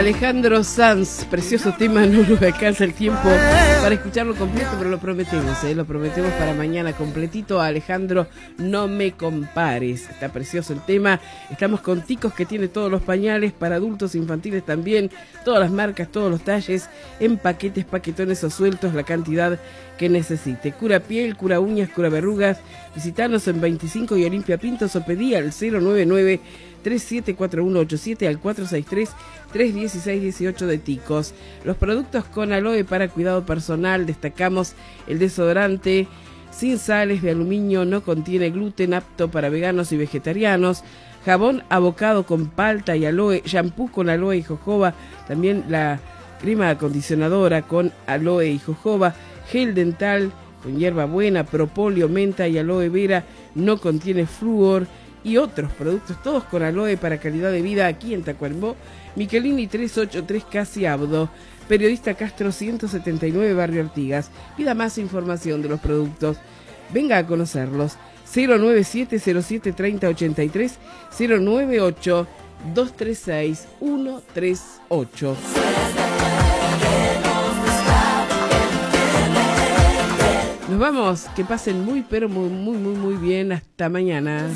Alejandro Sanz, precioso tema, no nos alcanza el tiempo para escucharlo completo, pero lo prometemos para mañana completito. Alejandro, no me compares, está precioso el tema. Estamos con Ticos, que tiene todos los pañales para adultos, infantiles también, todas las marcas, todos los talles, en paquetes, paquetones o sueltos, la cantidad que necesite. Cura piel, cura uñas, cura verrugas. Visitanos en 25 y Olimpia Pintos o pedí al 099-374187 al 463-316-18 de Ticos. Los productos con aloe para cuidado personal, destacamos el desodorante sin sales de aluminio, no contiene gluten, apto para veganos y vegetarianos. Jabón avocado con palta y aloe, shampoo con aloe y jojoba, también la crema acondicionadora con aloe y jojoba, gel dental con hierbabuena, propóleo, menta y aloe vera, no contiene flúor, y otros productos, todos con aloe para calidad de vida aquí en Tacuarembó. Michelini 383 Casi Abdo, Periodista Castro 179 Barrio Artigas. Pida más información de los productos, venga a conocerlos. 097-07-3083, 098-236-138. Nos vamos, que pasen muy bien, hasta mañana.